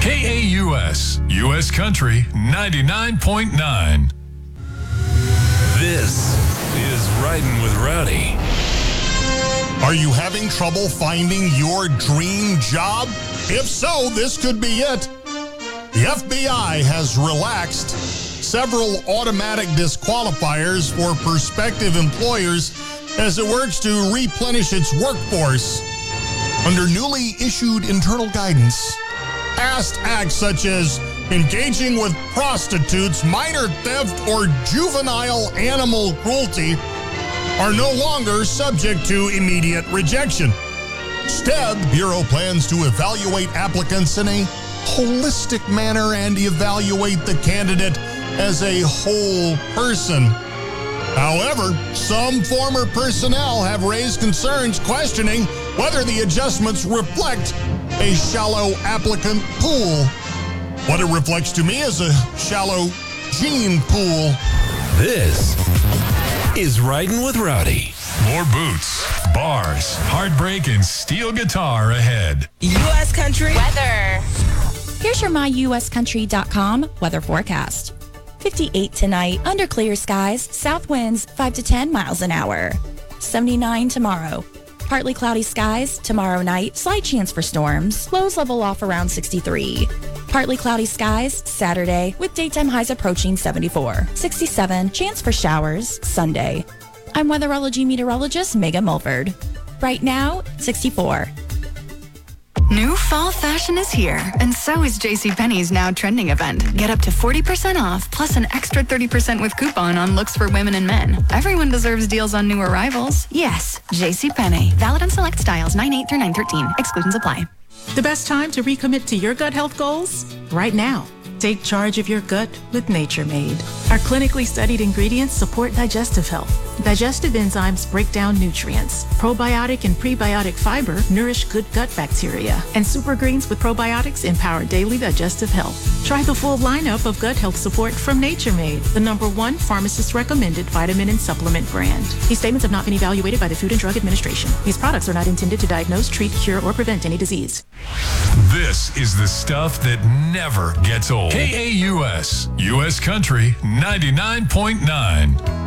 KAUS, U.S. Country 99.9. This is Riding with Rowdy. Are you having trouble finding your dream job? If so, this could be it. The FBI has relaxed several automatic disqualifiers for prospective employers as it works to replenish its workforce. Under newly issued internal guidance, past acts such as engaging with prostitutes, minor theft, or juvenile animal cruelty are no longer subject to immediate rejection. Instead, the Bureau plans to evaluate applicants in a holistic manner and evaluate the candidate as a whole person. However, some former personnel have raised concerns questioning whether the adjustments reflect a shallow applicant pool. What it reflects to me is a shallow gene pool. This is Riding with Rowdy. More boots, bars, heartbreak, and steel guitar ahead. U.S. Country weather. Here's your myuscountry.com weather forecast. 58 tonight, under clear skies, south winds 5 to 10 miles an hour. 79 tomorrow. Partly cloudy skies, tomorrow night, slight chance for storms. Lows level off around 63. Partly cloudy skies, Saturday, with daytime highs approaching 74. 67, chance for showers, Sunday. I'm weatherology meteorologist Megan Mulford. Right now, 64. New fall fashion is here, and so is JCPenney's now trending event. Get up to 40% off, plus an extra 30% with coupon on looks for women and men. Everyone deserves deals on new arrivals. Yes, JCPenney. Valid on select styles 9/8 through 9/13. Exclusions apply. The best time to recommit to your gut health goals? Right now. Take charge of your gut with Nature Made. Our clinically studied ingredients support digestive health. Digestive enzymes break down nutrients. Probiotic and prebiotic fiber nourish good gut bacteria. And super greens with probiotics empower daily digestive health. Try the full lineup of gut health support from Nature Made, the #1 pharmacist-recommended vitamin and supplement brand. These statements have not been evaluated by the Food and Drug Administration. These products are not intended to diagnose, treat, cure, or prevent any disease. This is the stuff that never gets old. KAUS, U.S. Country 99.9.